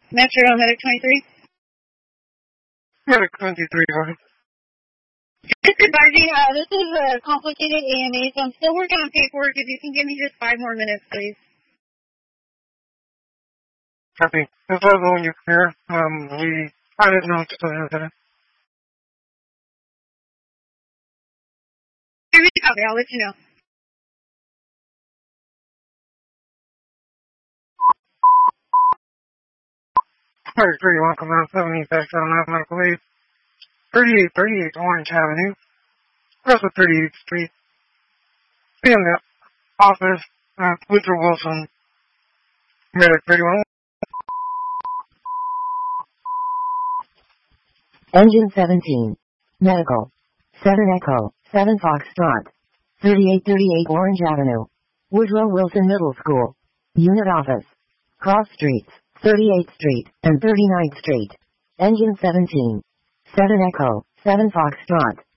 Metro Medic 23. Medic 23, go ahead. Just advising, this is a complicated AMA, so I'm still working on paperwork. If you can give me just 5 more minutes, please. Copy. This was when you clear. I didn't know it's still in. Copy, I'll let you know. Alright, 31, come out 70, back down, medical aid. 3838 Orange Avenue. West of 38th Street. Be in the office, Woodrow Wilson. Medic 31. Engine 17. Medical. 7 Echo, 7 Foxtrot. 3838 Orange Avenue. Woodrow Wilson Middle School. Unit office. Cross Streets, 38th Street and 39th Street. Engine 17. 7 Echo, 7 Foxtrot.